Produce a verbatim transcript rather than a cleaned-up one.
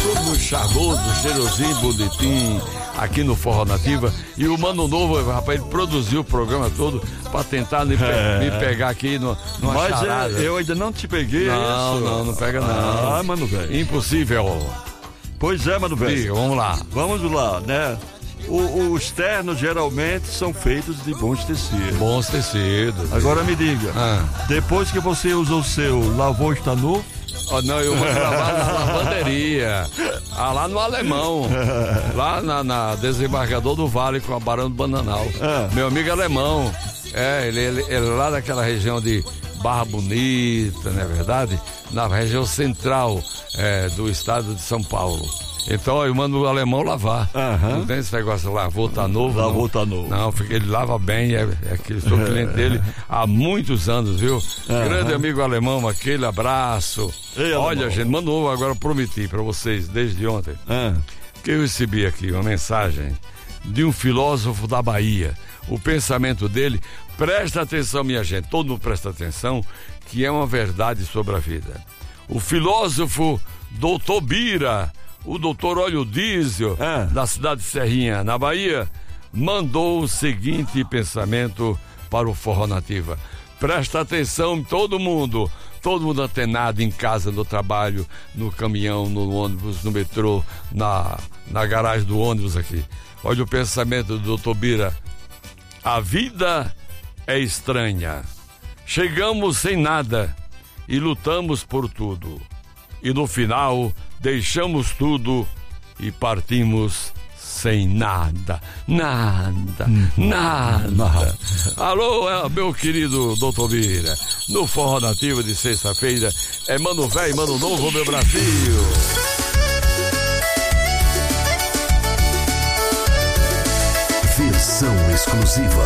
todo mundo charmoso, cheirosinho, bonitinho, aqui no Forró Nativa. E o Mano Novo, rapaz, ele produziu o programa todo pra tentar me, pe- É. me pegar aqui no, numa Mas charada. eu, eu ainda não te peguei, é Não, isso? não, não pega não. Ah, mano, velho. Impossível. Pois é, mano, velho. Diga, vamos lá. Vamos lá, né? O- os ternos geralmente são feitos de bons tecidos. Bons tecidos. Agora me diga, Ah. depois que você usou o seu, lavou, está novo? Oh, não, eu vou trabalhar na lavanderia. Ah, lá no Alemão. Lá na, na desembargador do Vale com a Barão do Bananal. Ah. Meu amigo alemão. É, ele, ele, ele é lá daquela região de Barra Bonita, não é verdade? Na região central é, do estado de São Paulo. Então eu mando o alemão lavar. Aham. Não tem esse negócio, lavou, tá novo. Lavou, não. tá novo. Não, fica- ele lava bem, é, é que eu sou cliente dele há muitos anos, viu? Aham. Grande amigo alemão, aquele abraço. Ei, Olha, alemão. gente, mandou, agora eu prometi pra vocês desde ontem Ah. que eu recebi aqui uma mensagem de um filósofo da Bahia. O pensamento dele, presta atenção, minha gente, todo mundo presta atenção, que é uma verdade sobre a vida. O filósofo doutor Bira, o doutor Óleo Diesel, Ah. da cidade de Serrinha, na Bahia, mandou o seguinte pensamento para o Forró Nativa. Presta atenção, todo mundo, todo mundo antenado em casa, no trabalho, no caminhão, no ônibus, no metrô, na, na garagem do ônibus aqui. Olha o pensamento do doutor Bira. A vida é estranha. Chegamos sem nada e lutamos por tudo. E no final deixamos tudo e partimos sem nada. Nada, nada. Alô, é, meu querido doutor Bira. No Forró Nativa de sexta-feira é Mano Velho, Mano Novo, meu Brasil. Versão exclusiva.